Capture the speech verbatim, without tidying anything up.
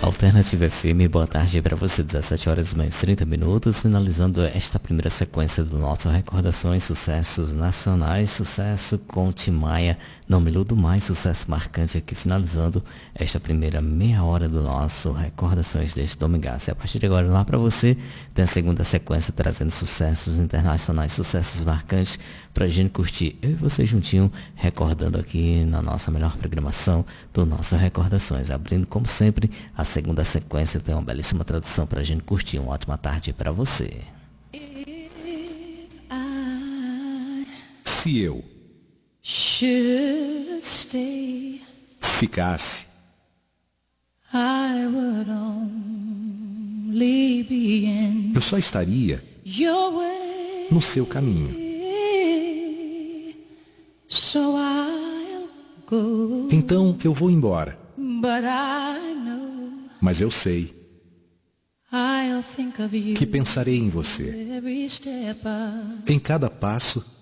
Alternativa F M, boa tarde para você, dezessete horas mais trinta minutos, finalizando esta primeira sequência do nosso Recordações, sucessos nacionais, sucesso com Tim Maia, Não Me Iludo Mais, sucesso marcante aqui, finalizando esta primeira meia hora do nosso Recordações deste domingaço. E a partir de agora, lá para você, tem a segunda sequência trazendo sucessos internacionais, sucessos marcantes pra gente curtir, eu e você juntinho, recordando aqui na nossa melhor programação do nosso Recordações. Abrindo, como sempre, a segunda sequência tem uma belíssima tradução pra gente curtir. Uma ótima tarde pra você. Se eu should stay, ficasse, I would only be in eu só estaria your way. no seu caminho. So I'll go, Então eu vou embora, but I know mas eu sei I'll think of you que pensarei em você every step of em cada passo